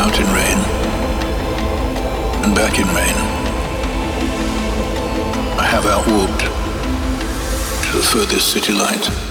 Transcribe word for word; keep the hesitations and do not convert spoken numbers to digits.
out in rain and back in rain. I have outwalked to the furthest city light.